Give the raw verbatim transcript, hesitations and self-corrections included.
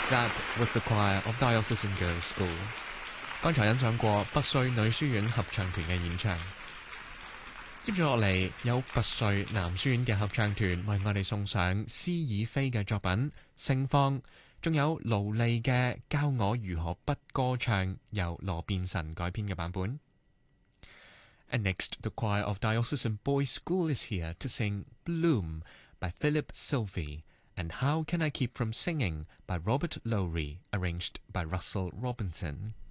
That was the choir of Diocesan Girls' School。 剛才欣賞過拔萃女書院合唱團嘅演唱。接住落嚟有拔萃男書院嘅合唱團為我哋送上施爾菲嘅作品《盛放》，仲有勞利嘅《教我如何不歌唱》，由羅便臣改編嘅版本。And next, the choir of Diocesan Boys' School is here to sing Bloom by Philip Sylvie and How Can I Keep From Singing by Robert Lowry, arranged by Russell Robinson.